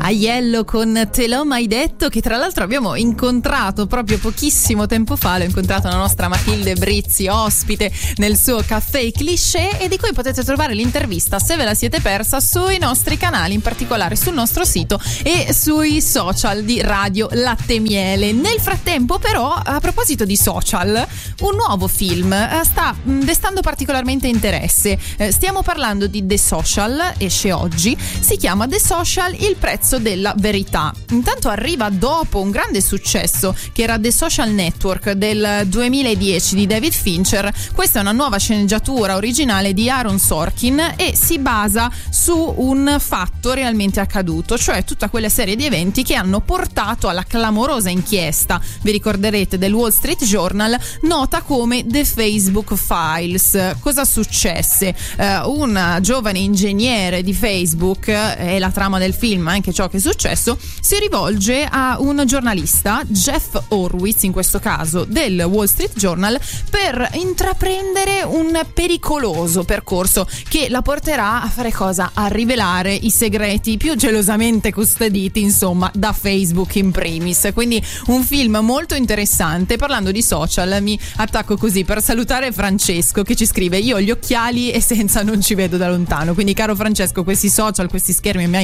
Aiello con Te l'ho mai detto, che tra l'altro abbiamo incontrato proprio pochissimo tempo fa. L'ho incontrato la nostra Matilde Brizzi, ospite nel suo Caffè Cliché, e di cui potete trovare l'intervista, se ve la siete persa, sui nostri canali, in particolare sul nostro sito e sui social di Radio Latte Miele. Nel frattempo però, a proposito di social, un nuovo film sta destando particolarmente interesse. Stiamo parlando di The Social, esce oggi, si chiama The Social, il prezzo della verità. Intanto arriva dopo un grande successo che era The Social Network del 2010 di David Fincher. Questa è una nuova sceneggiatura originale di Aaron Sorkin e si basa su un fatto realmente accaduto, cioè tutta quella serie di eventi che hanno portato alla clamorosa inchiesta, vi ricorderete, del Wall Street Journal, nota come The Facebook Files. Cosa successe? Un giovane ingegnere di Facebook, è la trama del film, anche ciò che è successo, si rivolge a un giornalista, Jeff Horowitz in questo caso, del Wall Street Journal, per intraprendere un pericoloso percorso che la porterà a fare cosa? A rivelare i segreti più gelosamente custoditi, insomma, da Facebook in primis. Quindi un film molto interessante. Parlando di social, mi attacco così per salutare Francesco che ci scrive: io ho gli occhiali e senza non ci vedo da lontano, quindi caro Francesco, questi social, questi schermi